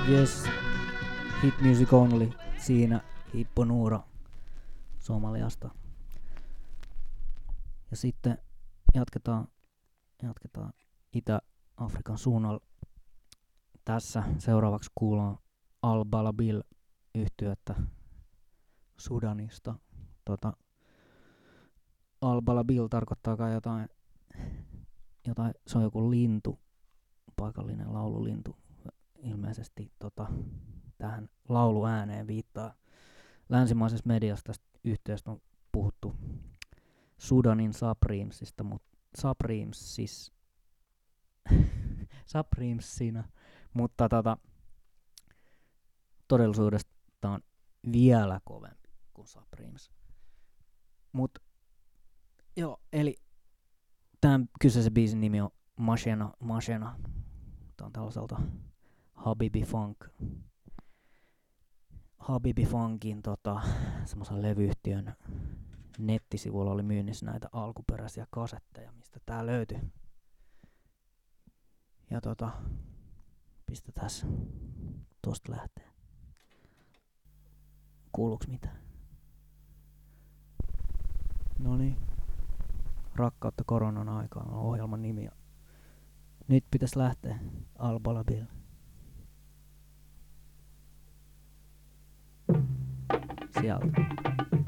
Yes, Hit Music Only, siinä Hippo Nuura Somaliasta. Ja sitten jatketaan Itä-Afrikan suunnalla. Tässä seuraavaksi kuullaan Al-Balabil yhtyettä Sudanista. Al-Balabil tarkoittaa kai jotain, se on joku lintu, paikallinen laululintu. Ilmeisesti tähän lauluääneen viittaa. Länsimaisessa mediassa tästä yhtyeestä on puhuttu Sudanin Supremesista, Supremesina, mutta todellisuudessa tää on vielä kovempi kuin Supremes. Mut joo, eli tämän kyseisen biisin nimi on Mashena. Tää on tällaiselta Habibi Funkin semmoisen levyyhtiön nettisivuilla oli myynnissä näitä alkuperäisiä kasetteja, mistä tää löytyi. Ja pistetäs tosta lähtee. Kuuluuks mitään? Noniin. Rakkautta koronan aikaan on ohjelman nimi. Nyt pitäis lähteä. Al-Balabil. Sieltä.